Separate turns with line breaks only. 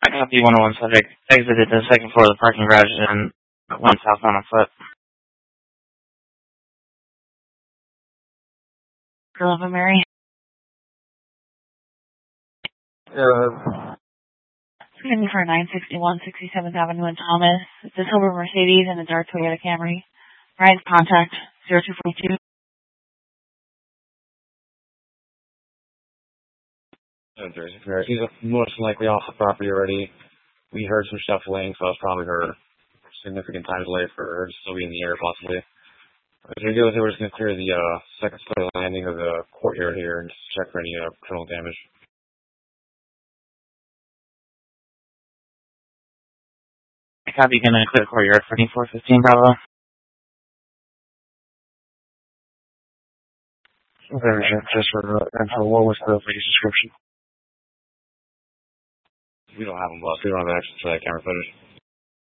Copy 101 subject. Exited the second floor of the parking garage and went southbound on foot.
Girl of Mary. Excuse me for 961 67th Avenue in Thomas. It's a silver Mercedes and a dark Toyota Camry. Ryan's contact 0242.
She's most likely off the property already. We heard some shuffling, so it's probably her. Significant time delay for her to still be in the air, possibly. As we do, we're just going to clear the second floor landing of the courtyard here and just check for any criminal damage.
Copy, gonna clear the courtyard for 415 Bravo.
Okay, just for what was the police description? We don't have them, boss. We don't have access to that camera footage.